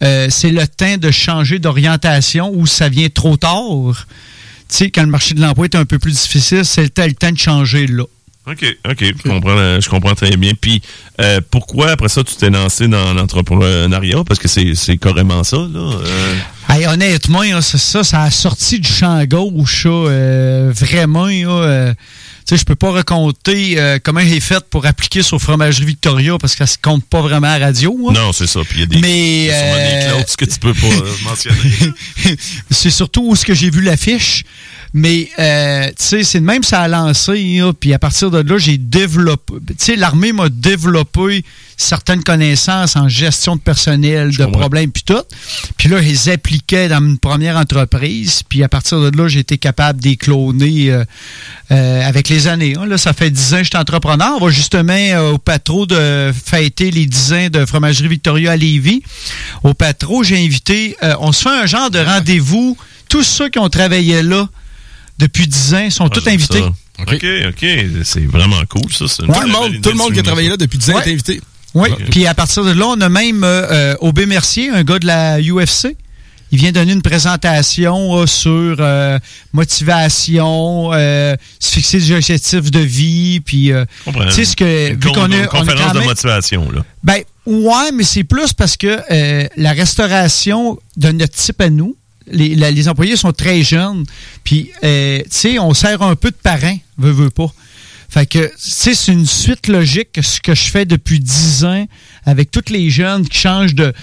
c'est le temps de changer d'orientation ou ça vient trop tard. Tu sais, quand le marché de l'emploi est un peu plus difficile, c'est le temps de changer là. OK. Je comprends très bien. Puis, pourquoi, après ça, tu t'es lancé dans l'entrepreneuriat? Parce que c'est carrément ça, là. Hey, honnêtement, là, ça a sorti du champ gauche, vraiment, là. Tu sais, je peux pas raconter comment j'ai fait pour appliquer sur Fromagerie Victoria parce qu'elle se compte pas vraiment à la radio. Hein. Non, c'est ça. Puis il y a des clauses que tu peux pas mentionner. C'est surtout où est-ce que j'ai vu l'affiche. Mais, tu sais, c'est de même ça a lancé, là, puis à partir de là, j'ai développé... Tu sais, l'armée m'a développé certaines connaissances en gestion de personnel, de problèmes, puis tout. Puis là, je les appliquais dans une première entreprise, puis à partir de là, j'ai été capable d'écloner avec les années. Hein. Là, ça fait 10 ans que je suis entrepreneur. On va justement au Patro de fêter les 10 ans de Fromagerie Victoria à Lévis. Au Patro, j'ai invité... on se fait un genre de rendez-vous. Tous ceux qui ont travaillé là, depuis 10 ans, sont tous invités. OK. C'est vraiment cool, ça. Tout le monde qui a travaillé là depuis 10 ans est invité. Oui, puis à partir de là, on a même Aubé Mercier, un gars de la UFC. Il vient donner une présentation sur motivation, se fixer des objectifs de vie, puis tu sais ce que vu qu'on a une conférence de motivation là. Ben ouais, mais c'est plus parce que la restauration de notre type à nous, les employés sont très jeunes, puis tu sais, on sert un peu de parrain, veut pas. Fait que, tu sais, c'est une suite logique que ce que je fais depuis 10 ans avec tous les jeunes qui changent de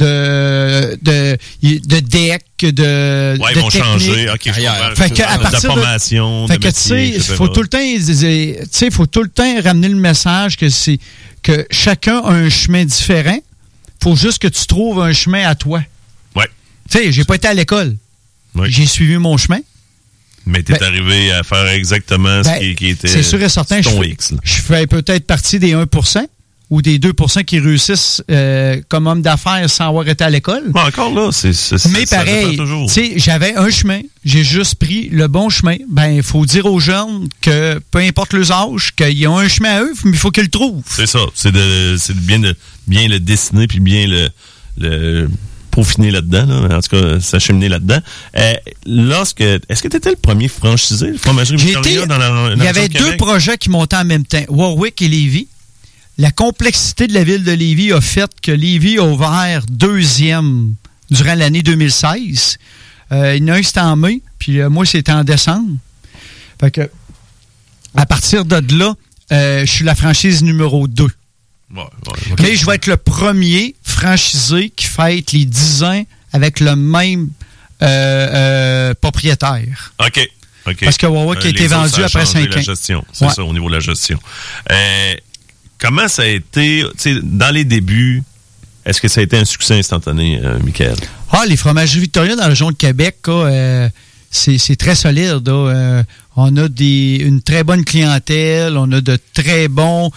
deck, de ils vont changer. OK, fait que, à partir de formation, fait que, tu sais, faut tout le temps ramener le message que c'est que chacun a un chemin différent. Faut juste que tu trouves un chemin à toi. Ouais. Tu sais, j'ai pas été à l'école. Ouais. J'ai suivi mon chemin. Mais t'es arrivé à faire exactement ce qui était c'est sûr et certain, ton X. Là. Je fais peut-être partie des 1% ou des 2% qui réussissent comme homme d'affaires sans avoir été à l'école. Bon, encore là, mais pareil, tu sais, j'avais un chemin, j'ai juste pris le bon chemin. Ben, il faut dire aux jeunes que peu importe leurs âges, qu'ils ont un chemin à eux, mais il faut qu'ils le trouvent. C'est ça, c'est bien le dessiner puis bien le peaufiner là-dedans, là, en tout cas, s'acheminer là-dedans. Est-ce que tu étais le premier franchisé, le Fromagerie Victoria, dans la il y avait deux projets qui montaient en même temps, Warwick et Lévis. La complexité de la ville de Lévis a fait que Lévis a ouvert deuxième durant l'année 2016. Il y en a un, c'était en mai, puis moi, c'était en décembre. Fait que, à partir de là, je suis la franchise numéro 2. Okay. Mais je vais être le premier franchisé qui fête les 10 ans avec le même propriétaire. OK. Parce que Warwick a été vendu après 5 ans. C'est ça, au niveau de la gestion. Comment ça a été, dans les débuts, est-ce que ça a été un succès instantané, Michael? Les fromageries Victoria dans la région de Québec, c'est très solide. On a une très bonne clientèle, on a de très bons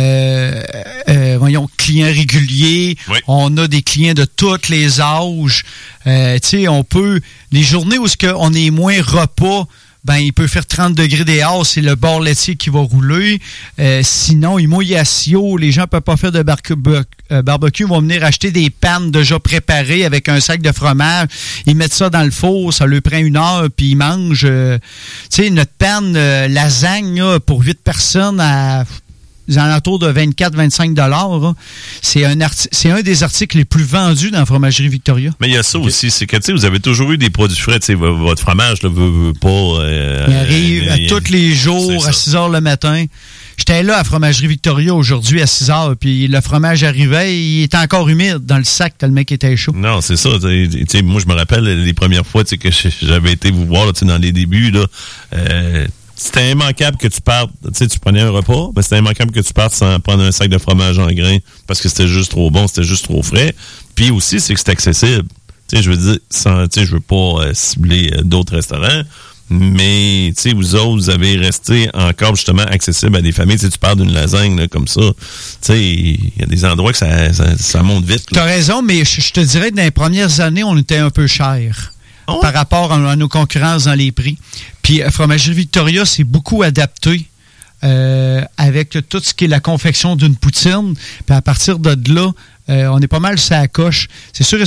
clients réguliers, oui. On a des clients de tous les âges. On peut, les journées où on est moins repas, ben il peut faire 30 degrés dehors, c'est le bord laitier qui va rouler. Sinon, il mouille à Sio, les gens ne peuvent pas faire de barbecue, vont venir acheter des pannes déjà préparées avec un sac de fromage. Ils mettent ça dans le four, ça leur prend 1 heure, puis ils mangent. Notre panne lasagne là, pour 8 personnes à aux alentours de 24-25 $. C'est un des articles les plus vendus dans la Fromagerie Victoria. Mais il y a ça aussi, c'est que vous avez toujours eu des produits frais. Votre fromage ne veut pas... il arrive tous les jours à 6 heures le matin. J'étais là à Fromagerie Victoria aujourd'hui à 6 heures, puis le fromage arrivait, il était encore humide dans le sac tellement qu'il était chaud. Non, c'est ça. Moi, je me rappelle les premières fois que j'avais été vous voir là, dans les débuts, là, c'était immanquable que tu partes, tu prenais un repas, mais c'était immanquable que tu partes sans prendre un sac de fromage en grains parce que c'était juste trop bon, c'était juste trop frais. Puis aussi, c'est que c'est accessible. Je veux dire, je veux pas cibler d'autres restaurants, mais vous autres, vous avez resté encore justement accessible à des familles. Tu parles d'une lasagne là, comme ça. Il y a des endroits que ça monte vite. Tu as raison, mais je te dirais que dans les premières années, on était un peu cher. Par rapport à nos concurrences dans les prix. Puis Fromagerie Victoria, c'est beaucoup adapté avec tout ce qui est la confection d'une poutine. Puis à partir de là, on est pas mal sur la coche. C'est sûr